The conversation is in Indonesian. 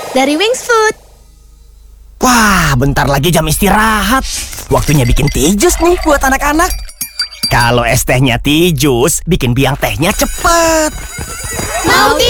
dari Wings Food. Wah, bentar lagi jam istirahat. Waktunya bikin tea jus nih buat anak-anak. Kalau es tehnya tea jus, bikin biang tehnya cepet. Mau tea